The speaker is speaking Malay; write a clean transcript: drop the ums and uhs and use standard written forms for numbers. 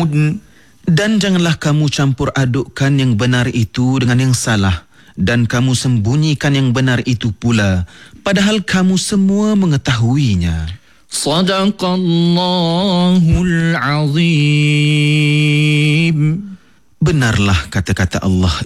تعلمون. Dan janganlah kamu campur adukkan yang benar itu dengan yang salah, dan kamu sembunyikan yang benar itu pula, padahal kamu semua mengetahuinya. صدق الله العظيم. Benarlah kata-kata Allah